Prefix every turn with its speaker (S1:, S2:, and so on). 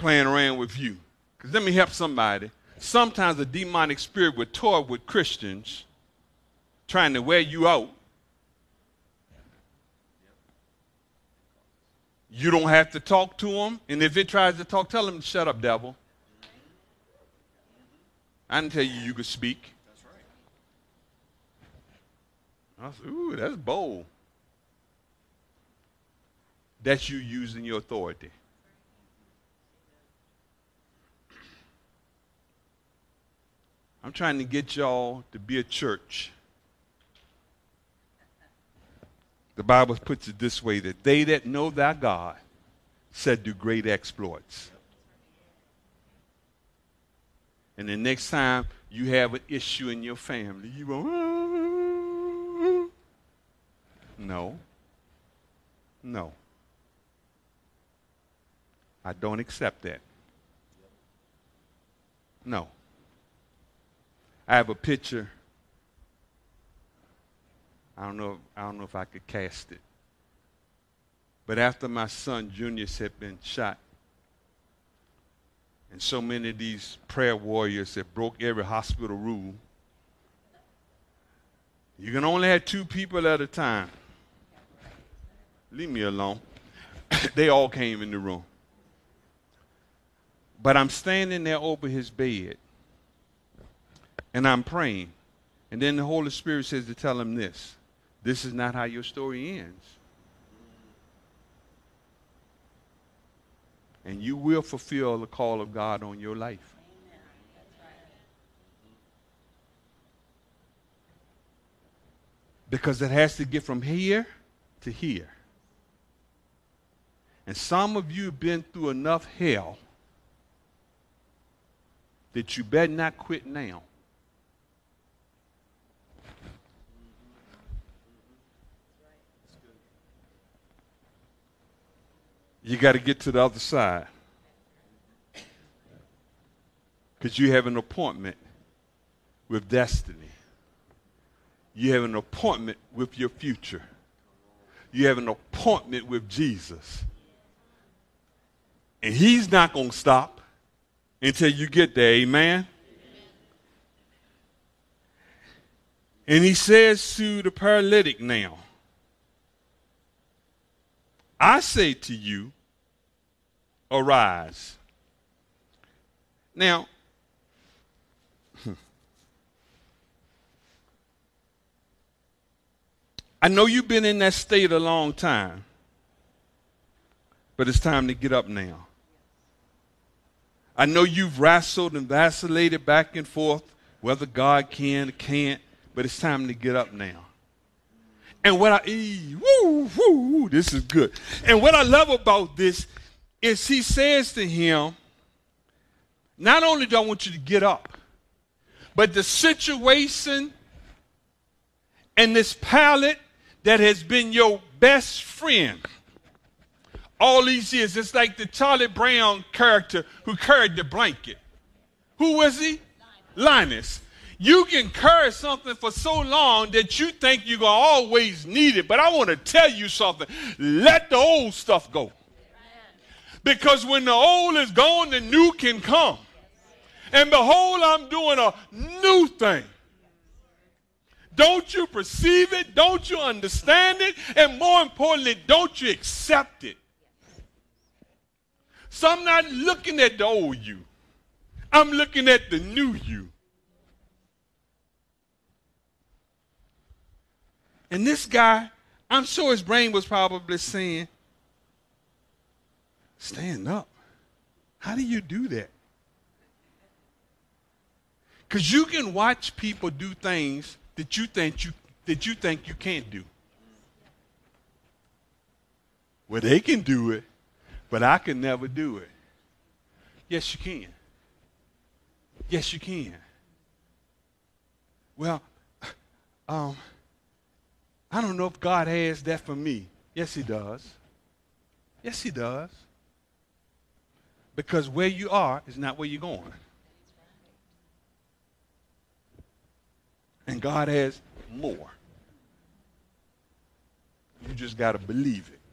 S1: playing around with you. Because let me help somebody. Sometimes a demonic spirit would toy with Christians trying to wear you out. You don't have to talk to them. And if it tries to talk, tell them, shut up, devil. I didn't tell you you could speak. I said, ooh, that's bold. That's you using your authority. I'm trying to get y'all to be a church. The Bible puts it this way, that they that know thy God shall do great exploits. And the next time you have an issue in your family, you go, no. I don't accept that. No. I have a picture. I don't know if I could cast it. But after my son Junius had been shot, and so many of these prayer warriors that broke every hospital rule, you can only have 2 people at a time. Leave me alone. They all came in the room. But I'm standing there over his bed, and I'm praying. And then the Holy Spirit says to tell him this. This is not how your story ends. And you will fulfill the call of God on your life.
S2: Amen. That's right.
S1: Because it has to get from here to here. And some of you have been through enough hell that you better not quit now. You got to get to the other side. Because you have an appointment with destiny. You have an appointment with your future. You have an appointment with Jesus. And he's not going to stop until you get there. Amen? And he says to the paralytic now, I say to you, arise. Now, I know you've been in that state a long time, but it's time to get up now. I know you've wrestled and vacillated back and forth whether God can or can't, but it's time to get up now. And what this is good. And what I love about this is he says to him, not only do I want you to get up, but the situation and this pallet that has been your best friend all these years, it's like the Charlie Brown character who carried the blanket. Who was he? Linus. You can carry something for so long that you think you're going to always need it. But I want to tell you something. Let the old stuff go. Because when the old is gone, the new can come. And behold, I'm doing a new thing. Don't you perceive it? Don't you understand it? And more importantly, don't you accept it? So I'm not looking at the old you. I'm looking at the new you. And this guy, I'm sure his brain was probably saying, stand up. How do you do that? Because you can watch people do things that you think you can't do. Well, they can do it, but I can never do it. Yes, you can. Yes, you can. Well, I don't know if God has that for me. Yes, he does. Yes, he does. Because where you are is not where you're going. And God has more. You just got to believe it.